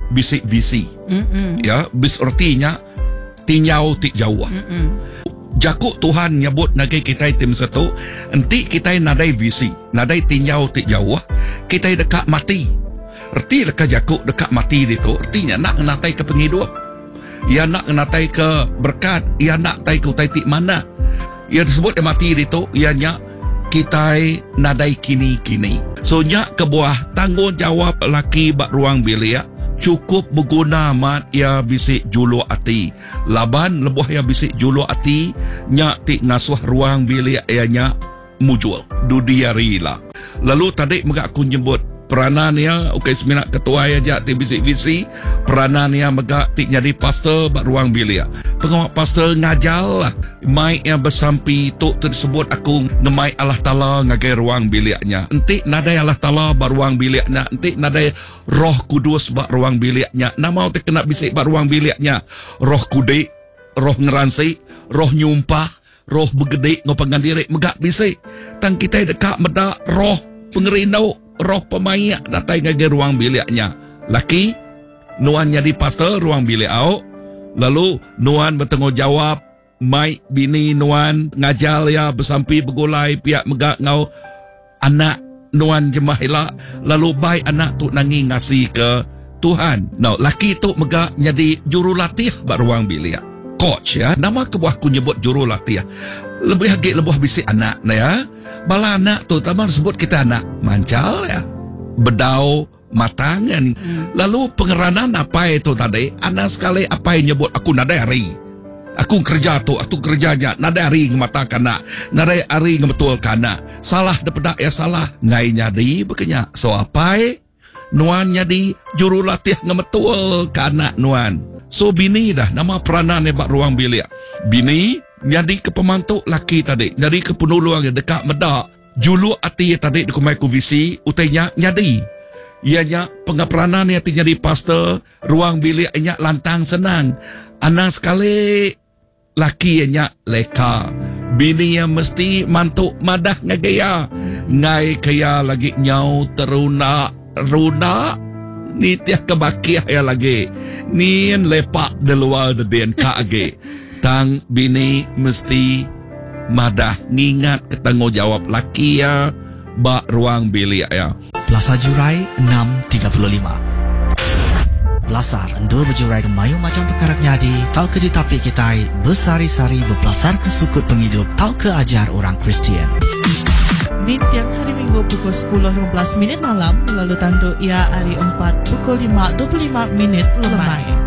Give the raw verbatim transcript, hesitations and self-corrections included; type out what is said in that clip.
bisik visi. Mm-mm. Ya, bis artinya tinyau ti jauh. Mm-mm. Jakuk Tuhan nyebut nagay kita tim satu, enti kita nadai visi, nadai tinyau ti jauh, kita dekat mati. Erti dekat jakuk dekat mati itu, artinya nak natai ke penghidup. Ia nak natai ke berkat, ia nak tai ke tai ti mana. Ia disebut yang mati itu, ianya kita nadai kini-kini. So nyak kebuah tanggungjawab laki bak ruang bilik cukup berguna mat ia bisik julu ati. Laban lebuh ia bisik julu ati nyak ti ngasuh ruang bilik ianya mujul dudiari lah. Lalu tadi megak aku nyebut peranan ia okay seminat ketua aja ti bisik visi peranan ia megak ti jadi pastor bak ruang bilik. Pengawal pastor ngajal lah mai yang bersampi tu tersebut aku ngemai Allah Ta'ala ngagai ruang biliknya. Enti nadai Allah Ta'ala bak ruang biliknya, enti nadai Roh Kudus bak ruang biliknya. Nama tu kena bisik bak ruang biliknya. Roh kudik, roh ngeransi, roh nyumpah, roh begede ngopangan diri megak bisik. Tang kita dekat medak roh pengerindau, roh pemayak datai ngagai ruang biliknya. Laki nuan jadi pastor ruang bilik au. Lalu nuan bertanggungjawab mai bini nuan ngajal ya bersampi bergulai pihak megak ngau anak nuan jemahilah. Lalu baik anak tu nangi ngasih ke Tuhan. No, laki tu megak jadi jurulatih bak ruang bilik. Coach ya, nama kebuahku nyebut jurulatih. Lebih lagi lebih bisik anak na ya. Bala anak tu taman sebut kita anak mancal ya. Bedau matangan. Hmm. Lalu pengeranan apa itu tadi? Anak sekali apa yang nyebut aku nadai hari. Aku kerja tu, aku kerjanya nada hari ngemata kana, nada hari ngebetul kana. Salah daripada ya salah, ngai nyadi bekenya. So apa? Nuan nyadi jurulatih ngebetul kana nuan. So bini dah nama peranan bak ruang bilik. Bini nyadi ke pemantuk laki tadi, nyadi ke penolong yang dekat medak. Julu ati tadi dikumai ku visi, utainya nyadi. Ianya pengaperanan yang jadi pastor ruang bilik ianya lantang senang. Anak sekali laki ianya leka. Bini yang mesti mantuk madah ngagaya. Ngai kaya lagi nyau teruna runa. Ni tiah kebakiah ya lagi. Ni yang lepak di luar den ka age. Tang bini mesti madah ngingat ketanggungjawab laki ya bak ruang bilik ya. Plaza Jurai enam tiga puluh lima. Belasar endur berjurai ke mayu macam perkara nyadi, tau ke ditapi kita bersari-sari berpelasar ke sukut penghidup, tau ke ajar orang Kristian. Di tiang hari Minggu pukul sepuluh lima belas minit malam, lalu tandu ia hari empat pukul lima dua puluh lima minit lemai.